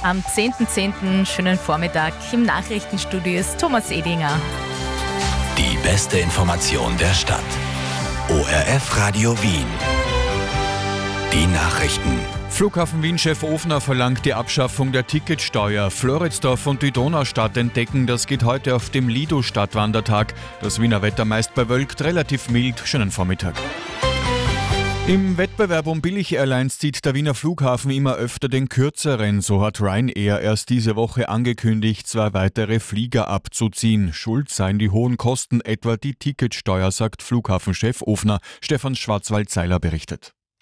am 10.10. Schönen Vormittag. Im Nachrichtenstudio ist Thomas Edinger. Die beste Information der Stadt. ORF Radio Wien. Die Nachrichten. Flughafen Wien-Chef Ofner verlangt die Abschaffung der Ticketsteuer. Floridsdorf und die Donaustadt entdecken, das geht heute auf dem Lido-Stadtwandertag. Das Wiener Wetter meist bewölkt, relativ mild. Schönen Vormittag. Im Wettbewerb um Billig-Airlines zieht der Wiener Flughafen immer öfter den kürzeren. So hat Ryanair erst diese Woche angekündigt, 2 weitere Flieger abzuziehen. Schuld seien die hohen Kosten, etwa die Ticketsteuer, sagt Flughafenchef Ofner. Stefan Schwarzwald-Seiler berichtet.